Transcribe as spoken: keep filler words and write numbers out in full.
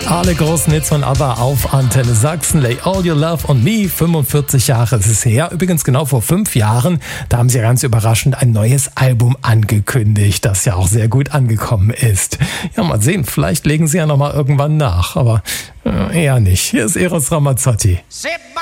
Alle großen Hits von ABBA auf Antenne Sachsen. Lay All Your Love on Me. fünfundvierzig Jahre ist es her. Übrigens genau vor fünf Jahren. Da haben sie ganz überraschend ein neues Album angekündigt, das ja auch sehr gut angekommen ist. Ja, mal sehen. Vielleicht legen sie ja noch mal irgendwann nach. Aber äh, eher nicht. Hier ist Eros Ramazzotti.